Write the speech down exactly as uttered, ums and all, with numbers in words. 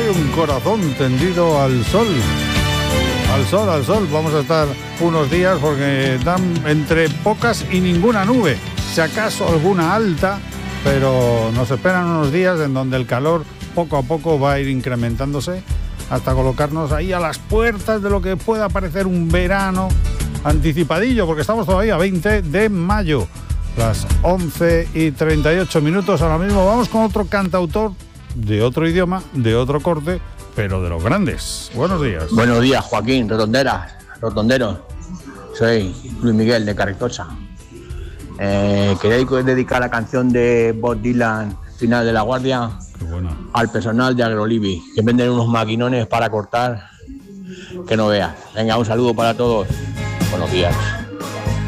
un corazón tendido al sol. Al sol, al sol. Vamos a estar unos días porque dan entre pocas y ninguna nube. Si acaso alguna alta, pero nos esperan unos días en donde el calor poco a poco va a ir incrementándose hasta colocarnos ahí a las puertas de lo que pueda parecer un verano anticipadillo, porque estamos todavía a veinte de mayo, las once y treinta y ocho minutos. Ahora mismo vamos con otro cantautor de otro idioma, de otro corte, pero de los grandes. Buenos días. Buenos días, Joaquín, rotonderas, rotonderos. Soy Luis Miguel de Carrizosa. Eh, quería dedicar la canción de Bob Dylan, Final de la Guardia, al personal de Agrolivi, que venden unos maquinones para cortar que no veas. Venga, un saludo para todos. Buenos días.